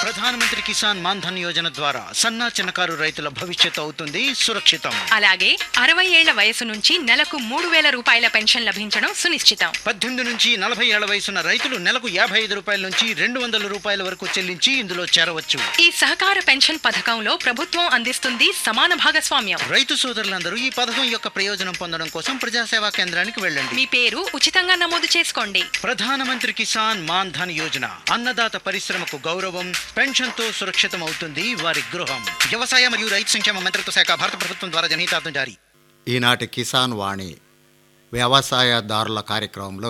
ప్రధానమంత్రి కిసాన్ మాన్ ధన్ యోజన ద్వారా సన్న చిన్నకారు రైతుల భవిష్యత్తు అవుతుంది సురక్షితం. అలాగే 60 ఏళ్ల వయసు నుంచి నెలకు 3,000 రూపాయల పెన్షన్ లభించడం సునిశ్చితం. 18 నుంచి 40 ఏళ్ల వయసున్న రైతులు నెలకు 55 రూపాయల నుంచి 200 రూపాయల వరకు చెల్లించి ఇందులో చేరవచ్చు. ఈ సహకార పెన్షన్ పథకంలో ప్రభుత్వం అందిస్తుంది సమాన భాగస్వామ్యం. రైతు సోదరులందరూ ఈ పథకం యొక్క ప్రయోజనం పొందడం కోసం ప్రజాసేవా కేంద్రానికి వెళ్ళండి. మీ పేరు ఉచితంగా నమోదు చేసుకోండి. ప్రధానమంత్రి కిసాన్ మాన్ ధన్ యోజన, అన్నదాత పరిశ్రమకు గౌరవం, పెన్షన్ తో సురక్షితం అవుతుంది వారి గృహం. వ్యవసాయ మరియు రైతు సంక్షేమ మంత్రిత్వ శాఖ, భారత ప్రభుత్వం ద్వారా జనహితార్థం జారీ. ఈనాటి కిసాన్ వాణి వ్యవసాయదారుల కార్యక్రమంలో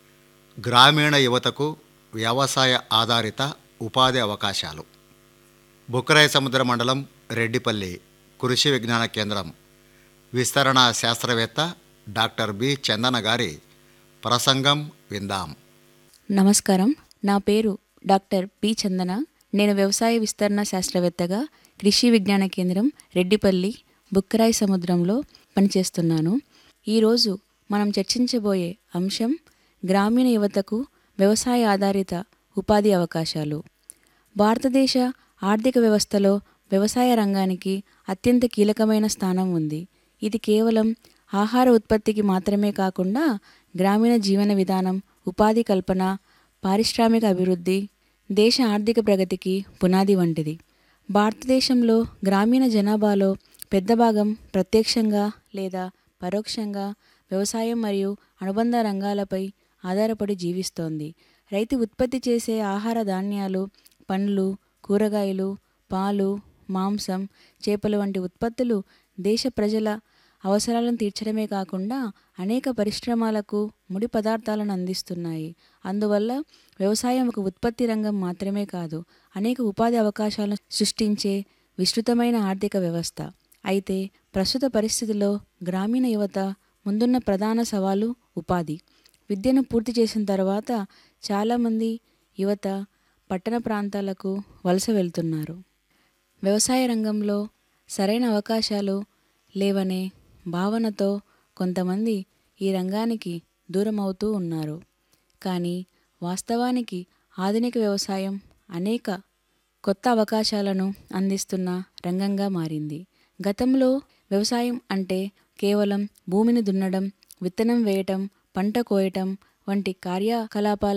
గ్రామీణ యువతకు వ్యవసాయ ఆధారిత ఉపాధి అవకాశాలు, బుక్కరాయ సముద్ర మండలం రెడ్డిపల్లి కృషి విజ్ఞాన కేంద్రం విస్తరణ శాస్త్రవేత్త డాక్టర్ బి చందన గారి ప్రసంగం విందాం. నమస్కారం, నా పేరు డాక్టర్ పి చందన. నేను వ్యవసాయ విస్తరణ శాస్త్రవేత్తగా కృషి విజ్ఞాన కేంద్రం రెడ్డిపల్లి బుక్కరాయి సముద్రంలో పనిచేస్తున్నాను. ఈరోజు మనం చర్చించబోయే అంశం గ్రామీణ యువతకు వ్యవసాయ ఆధారిత ఉపాధి అవకాశాలు. భారతదేశ ఆర్థిక వ్యవస్థలో వ్యవసాయ రంగానికి అత్యంత కీలకమైన స్థానం ఉంది. ఇది కేవలం ఆహార ఉత్పత్తికి మాత్రమే కాకుండా గ్రామీణ జీవన విధానం, ఉపాధి కల్పన, పారిశ్రామిక అభివృద్ధి, దేశ ఆర్థిక ప్రగతికి పునాది వంటిది. భారతదేశంలో గ్రామీణ జనాభాలో పెద్ద భాగం ప్రత్యక్షంగా లేదా పరోక్షంగా వ్యవసాయం మరియు అనుబంధ రంగాలపై ఆధారపడి జీవిస్తోంది. రైతు ఉత్పత్తి చేసే ఆహార ధాన్యాలు, పండ్లు, కూరగాయలు, పాలు, మాంసం, చేపలు వంటి ఉత్పత్తులు దేశ ప్రజల అవసరాలను తీర్చడమే కాకుండా అనేక పరిశ్రమలకు ముడి పదార్థాలను అందిస్తున్నాయి. అందువల్ల వ్యవసాయం ఒక ఉత్పత్తి రంగం మాత్రమే కాదు, అనేక ఉపాధి అవకాశాలను సృష్టించే విస్తృతమైన ఆర్థిక వ్యవస్థ. అయితే ప్రస్తుత పరిస్థితిలో గ్రామీణ యువత ముందున్న ప్రధాన సవాలు ఉపాధి. విద్యను పూర్తి చేసిన తర్వాత చాలామంది యువత పట్టణ ప్రాంతాలకు వలస వెళ్తున్నారు. వ్యవసాయ రంగంలో సరైన అవకాశాలు లేవనే భావనతో కొంతమంది ఈ రంగానికి దూరం అవుతూ ఉన్నారు. కానీ వాస్తవానికి ఆధునిక వ్యవసాయం అనేక కొత్త అవకాశాలను అందిస్తున్న రంగంగా మారింది. గతంలో వ్యవసాయం అంటే కేవలం భూమిని దున్నడం, విత్తనం వేయటం, పంట కోయటం వంటి కార్యకలాపాల